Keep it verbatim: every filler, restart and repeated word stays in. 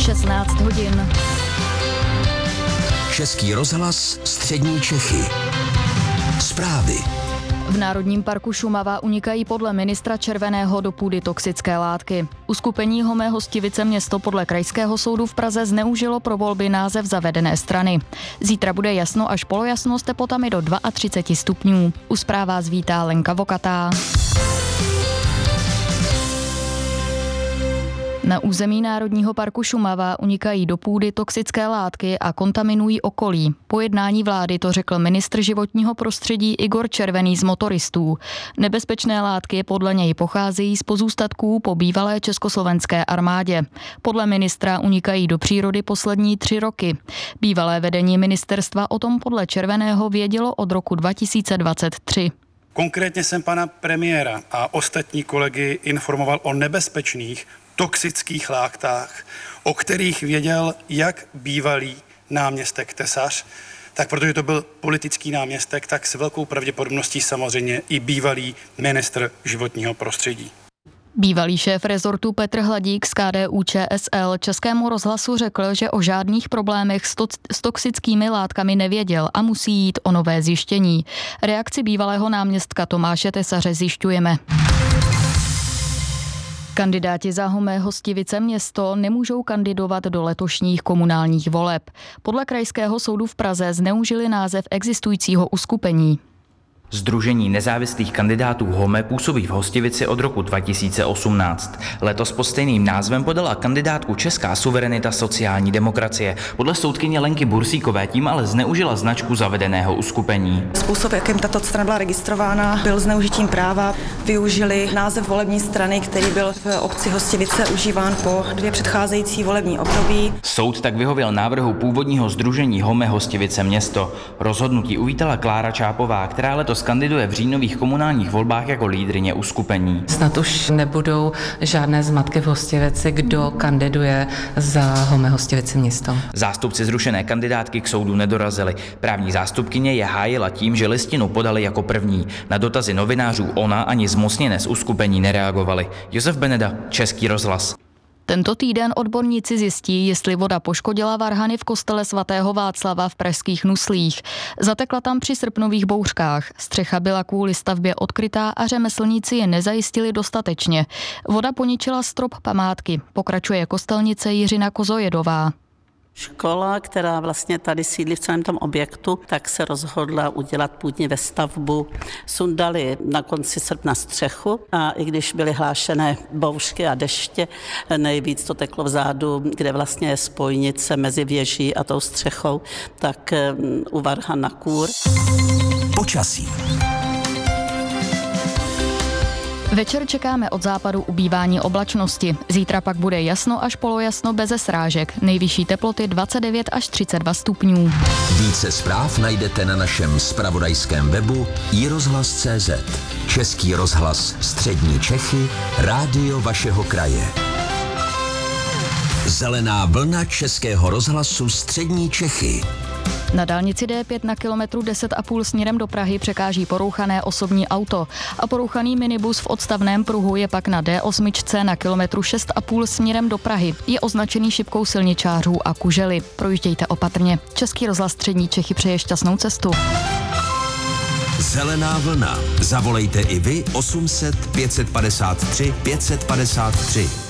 šestnáct hodin. Český rozhlas Střední Čechy. Zprávy. V Národním parku Šumava unikají podle ministra Červeného do půdy toxické látky. Uskupení Home Hostivice město podle Krajského soudu v Praze zneužilo pro volby název zavedené strany. Zítra bude jasno až polojasno s teplotami do třicet dva stupňů. U zpráv vás vítá Lenka Vokatá. Na území Národního parku Šumava unikají do půdy toxické látky a kontaminují okolí. Po jednání vlády to řekl ministr životního prostředí Igor Červený z motoristů. Nebezpečné látky podle něj pocházejí z pozůstatků po bývalé československé armádě. Podle ministra unikají do přírody poslední tři roky. Bývalé vedení ministerstva o tom podle Červeného vědělo od roku dva tisíce dvacet tři. Konkrétně jsem pana premiéra a ostatní kolegy informoval o nebezpečných toxických látkách, o kterých věděl jak bývalý náměstek Tesař, tak protože to byl politický náměstek, tak s velkou pravděpodobností samozřejmě i bývalý ministr životního prostředí. Bývalý šéf rezortu Petr Hladík z K D U Č S L Českému rozhlasu řekl, že o žádných problémech s, to- s toxickými látkami nevěděl a musí jít o nové zjištění. Reakci bývalého náměstka Tomáše Tesaře zjišťujeme. Kandidáti za Home Hostivice město nemůžou kandidovat do letošních komunálních voleb. Podle Krajského soudu v Praze zneužili název existujícího uskupení. Sdružení nezávislých kandidátů Home působí v Hostivici od roku dva tisíce osmnáct. Letos pod stejným názvem podala kandidátku Česká suverenita sociální demokracie. Podle soudkyně Lenky Bursíkové tím ale zneužila značku zavedeného uskupení. Způsob, jakým tato strana byla registrována, byl zneužitím práva. Využili název volební strany, který byl v obci Hostivice užíván po dvě předcházející volební období. Soud tak vyhověl návrhu původního sdružení Home Hostivice město. Rozhodnutí uvítala Klára Čápová, která letos kandiduje v říjnových komunálních volbách jako lídryně uskupení. Snad už nebudou žádné zmatky v Hostivici, kdo kandiduje za Home Hostivice město. Zástupci zrušené kandidátky k soudu nedorazili. Právní zástupkyně je hájila tím, že listinu podali jako první. Na dotazy novinářů ona ani zmocněné z uskupení nereagovali. Josef Beneda, Český rozhlas. Tento týden odborníci zjistí, jestli voda poškodila varhany v kostele svatého Václava v pražských Nuslích. Zatekla tam při srpnových bouřkách. Střecha byla kvůli stavbě odkrytá a řemeslníci je nezajistili dostatečně. Voda poničila strop památky, pokračuje kostelnice Jiřina Kozojedová. Škola, která vlastně tady sídlí v celém tom objektu, tak se rozhodla udělat půdní vestavbu. Sundali na konci srpna střechu a i když byly hlášené bouřky a deště, nejvíc to teklo vzadu, kde vlastně je spojnice mezi věží a tou střechou, tak u varhan na kůr. Počasí. Večer čekáme od západu ubývání oblačnosti. Zítra pak bude jasno až polojasno beze srážek. Nejvyšší teploty dvacet devět až třicet dva stupňů. Více zpráv najdete na našem zpravodajském webu i rozhlas tečka cé zet. Český rozhlas Střední Čechy, rádio vašeho kraje. Zelená vlna Českého rozhlasu Střední Čechy. Na dálnici D pět na kilometru deset a půl směrem do Prahy překáží porouchané osobní auto a porouchaný minibus v odstavném pruhu je pak na D osm na kilometru šest a půl směrem do Prahy. Je označený šipkou silničářů a kužely. Projíždějte opatrně. Český rozhlas Střední Čechy přeje šťastnou cestu. Zelená vlna. Zavolejte i vy osm set pět set padesát tři pět set padesát tři.